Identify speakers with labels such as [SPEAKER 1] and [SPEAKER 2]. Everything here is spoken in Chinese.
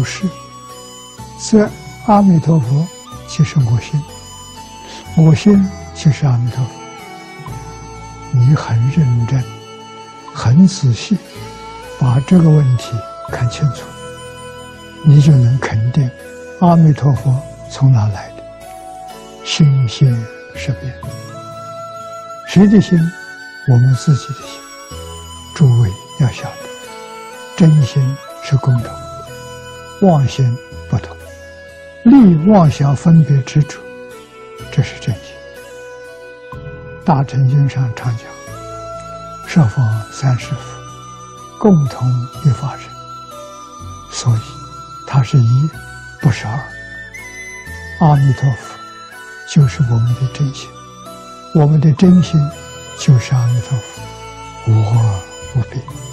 [SPEAKER 1] 是，则阿弥陀佛就是我心，我心就是阿弥陀佛。你很认真、很仔细，把这个问题看清楚，你就能肯定阿弥陀佛从哪来的，心性识别。谁的心？我们自己的心。诸位要晓得，真心是共同，妄心不同。立妄想分别执着，这是真心。大乘经上常讲，十方三世佛共同一法身，所以它是一，不是二。阿弥陀佛就是我们的真心，我们的真心就是阿弥陀佛，无二无别。